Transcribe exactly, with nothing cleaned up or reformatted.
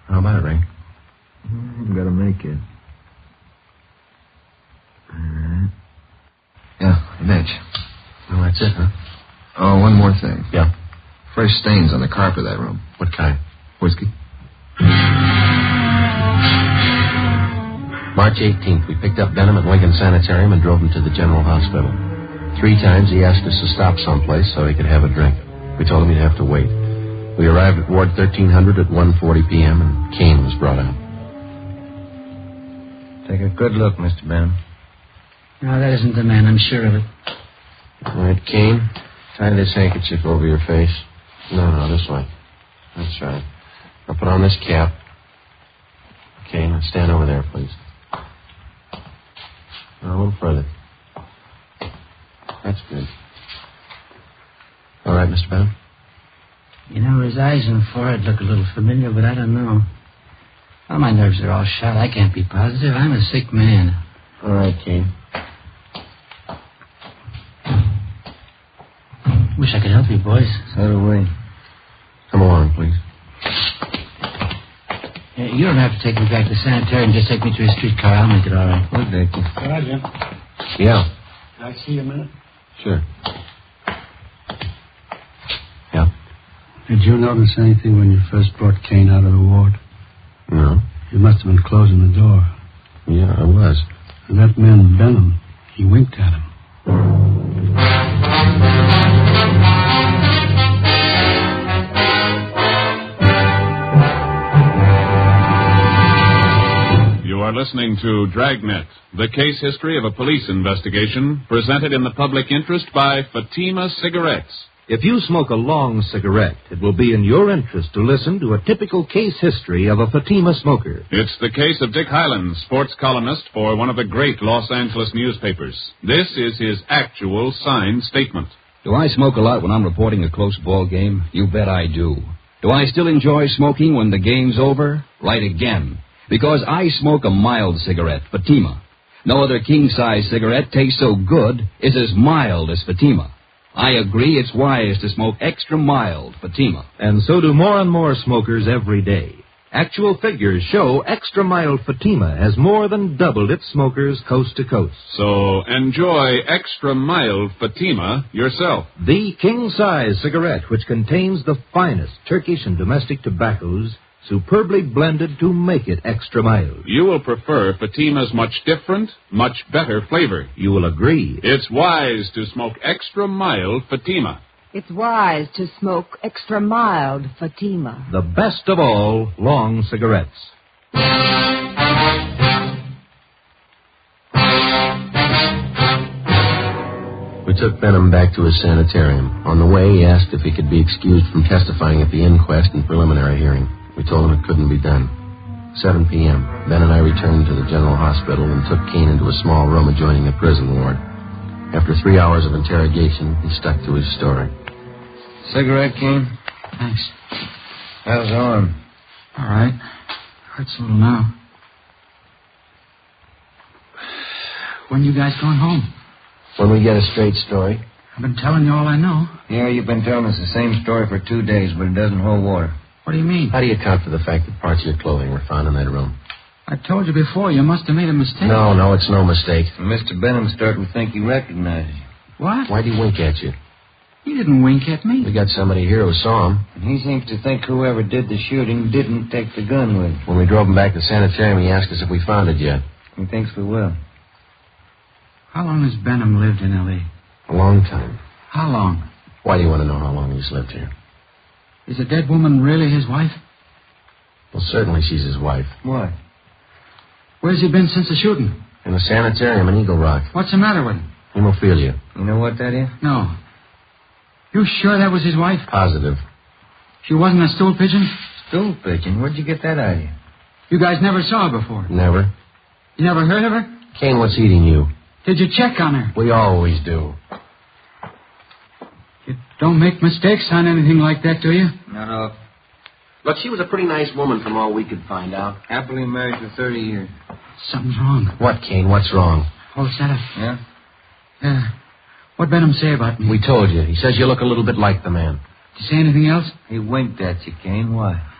How about it, Ray? I've got to make it. All right. Yeah, the bench. Oh, that's it, huh? Oh, one more thing. Yeah? Fresh stains on the carpet of that room. What kind? Whiskey? March eighteenth, we picked up Benham at Lincoln Sanitarium and drove him to the General Hospital. Three times he asked us to stop someplace so he could have a drink. We told him he'd have to wait. We arrived at Ward thirteen hundred at one forty p.m. and Kane was brought out. Take a good look, Mister Benham. No, that isn't the man. I'm sure of it. All right, Kane, tie this handkerchief over your face. No, no, this way. That's right. Now put on this cap. Okay, now stand over there, please. Now, a little further. That's good. All right, Mister Benham? You know, his eyes and forehead look a little familiar, but I don't know. Well, my nerves are all shot. I can't be positive. I'm a sick man. All right, Kane. Wish I could help you, boys. So do we. Come along, please. Uh, you don't have to take me back to the sanitarium. Just take me to a streetcar. I'll make it all right. We'll take you. Roger. Yeah. Can I see you a minute? Sure. Yeah? Did you notice anything when you first brought Kane out of the ward? No. You must have been closing the door. Yeah, I was. And that man, Benham, he winked at him. You are listening to Dragnet, the case history of a police investigation presented in the public interest by Fatima Cigarettes. If you smoke a long cigarette, it will be in your interest to listen to a typical case history of a Fatima smoker. It's the case of Dick Hyland, sports columnist for one of the great Los Angeles newspapers. This is his actual signed statement. Do I smoke a lot when I'm reporting a close ball game? You bet I do. Do I still enjoy smoking when the game's over? Right again. Because I smoke a mild cigarette, Fatima. No other king-size cigarette tastes so good, is as mild as Fatima. I agree it's wise to smoke extra mild Fatima. And so do more and more smokers every day. Actual figures show extra mild Fatima has more than doubled its smokers coast to coast. So enjoy extra mild Fatima yourself. The king-size cigarette, which contains the finest Turkish and domestic tobaccos, superbly blended to make it extra mild. You will prefer Fatima's much different, much better flavor. You will agree. It's wise to smoke extra mild Fatima. It's wise to smoke extra mild Fatima. The best of all long cigarettes. We took Benham back to his sanitarium. On the way, he asked if he could be excused from testifying at the inquest and preliminary hearing. We told him it couldn't be done. seven p.m. Ben and I returned to the General Hospital and took Kane into a small room adjoining the prison ward. After three hours of interrogation, he stuck to his story. Cigarette, Kane? Thanks. How's the arm? All right. Hurts a little now. When you guys going home? When we get a straight story. I've been telling you all I know. Yeah, you've been telling us the same story for two days, but it doesn't hold water. What do you mean? How do you account for the fact that parts of your clothing were found in that room? I told you before, you must have made a mistake. No, no, it's no mistake. And Mister Benham's starting to think he recognizes you. What? Why'd he wink at you? He didn't wink at me. We got somebody here who saw him. And he seems to think whoever did the shooting didn't take the gun with him. When we drove him back to the sanitarium, he asked us if we found it yet. He thinks we will. How long has Benham lived in L A? A long time. How long? Why do you want to know how long he's lived here? Is the dead woman really his wife? Well, certainly she's his wife. What? Where's he been since the shooting? In the sanitarium in Eagle Rock. What's the matter with him? Hemophilia. You know what that is? No. You sure that was his wife? Positive. She wasn't a stool pigeon? Stool pigeon? Where'd you get that idea? You guys never saw her before? Never. You never heard of her? Kane, what's eating you? Did you check on her? We always do. You don't make mistakes on anything like that, do you? Not off. Look, she was a pretty nice woman from all we could find out. Happily married for thirty years. Something's wrong. What, Kane? What's wrong? Oh, is that a... Yeah? Yeah. What'd Benham say about me? We told you. He says you look a little bit like the man. Did you say anything else? He winked at you, Kane. Why?